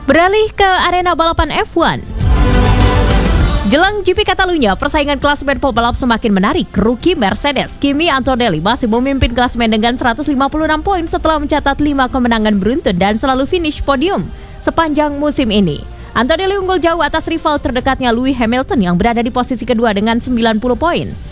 Beralih ke arena balapan F1. Jelang GP Catalunya, persaingan klasemen pembalap semakin menarik. Rookie Mercedes, Kimi Antonelli masih memimpin klasemen dengan 156 poin setelah mencatat 5 kemenangan beruntun dan selalu finish podium sepanjang musim ini. Antonelli unggul jauh atas rival terdekatnya Lewis Hamilton yang berada di posisi kedua dengan 90 poin.